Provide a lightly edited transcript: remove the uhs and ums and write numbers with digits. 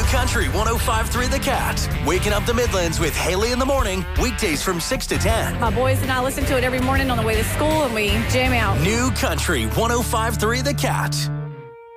Country 105.3 The Cat. Waking up the Midlands with Haley in the morning. Weekdays from 6 to 10. My boys and I listen to it every morning on the way to school, and we jam out. New Country 105.3 The Cat.